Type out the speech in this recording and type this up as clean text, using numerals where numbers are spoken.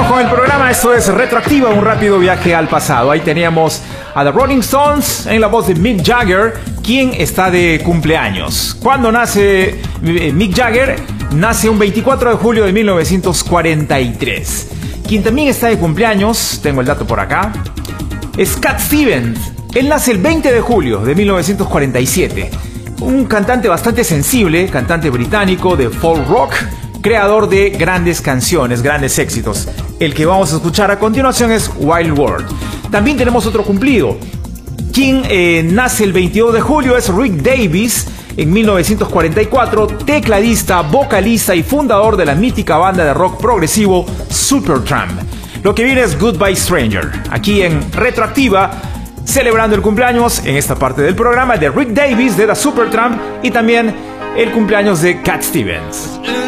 Seguimos con el programa, esto es Retroactiva, un rápido viaje al pasado. Ahí teníamos a The Rolling Stones en la voz de Mick Jagger, quien está de cumpleaños. ¿Cuándo nace Mick Jagger? Nace un 24 de julio de 1943. Quien también está de cumpleaños, tengo el dato por acá, es Cat Stevens. Él nace el 20 de julio de 1947. Un cantante bastante sensible, cantante británico de folk rock, creador de grandes canciones, grandes éxitos. El que vamos a escuchar a continuación es Wild World. También tenemos otro cumplido. Quien nace el 22 de julio es Rick Davies, en 1944, tecladista, vocalista y fundador de la mítica banda de rock progresivo Supertramp. Lo que viene es Goodbye Stranger, aquí en Retroactiva, celebrando el cumpleaños en esta parte del programa de Rick Davies de la Supertramp y también el cumpleaños de Cat Stevens.